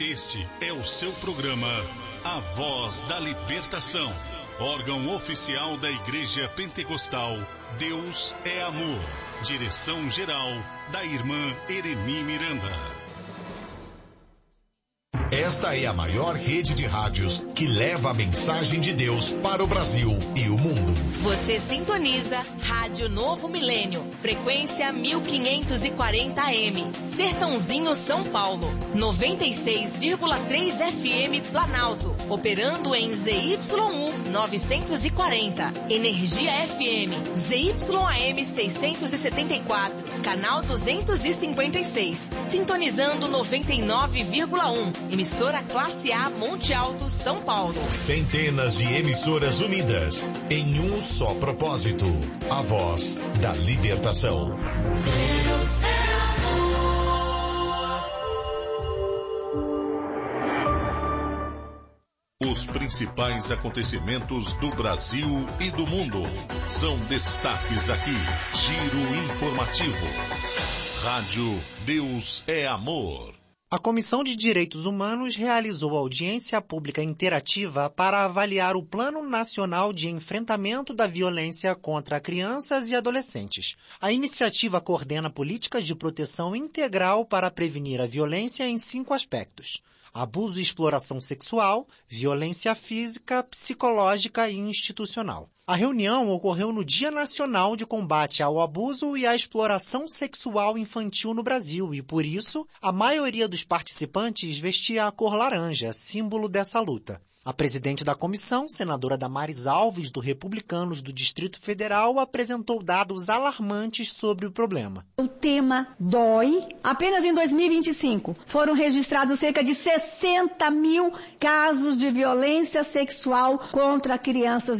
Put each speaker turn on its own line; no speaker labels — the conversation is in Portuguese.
Este é o seu programa A Voz da Libertação, órgão oficial da Igreja Pentecostal Deus é Amor. Direção-geral da irmã Eremi Miranda.
Esta é a maior rede de rádios que leva a mensagem de Deus para o Brasil e o mundo.
Você sintoniza Rádio Novo Milênio, frequência 1540 AM, Sertãozinho, São Paulo, 96,3 FM Planalto, operando em ZYU 940, Energia FM, ZYAM 674, canal 256, sintonizando 99,1, emissora Classe A Monte Alto, São Paulo.
Centenas de emissoras unidas em um só propósito: a voz da libertação.
Deus é amor.
Os principais acontecimentos do Brasil e do mundo são destaques aqui. Giro informativo. Rádio Deus é Amor.
A Comissão de Direitos Humanos realizou audiência pública interativa para avaliar o Plano Nacional de Enfrentamento da Violência contra Crianças e Adolescentes. A iniciativa coordena políticas de proteção integral para prevenir a violência em 5 aspectos: abuso e exploração sexual, violência física, psicológica e institucional. A reunião ocorreu no Dia Nacional de Combate ao Abuso e à Exploração Sexual Infantil no Brasil e, por isso, a maioria dos participantes vestia a cor laranja, símbolo dessa luta. A presidente da comissão, senadora Damares Alves, do Republicanos do Distrito Federal, apresentou dados alarmantes sobre o problema.
O tema dói. Apenas em 2025 foram registrados cerca de 60 mil casos de violência sexual contra crianças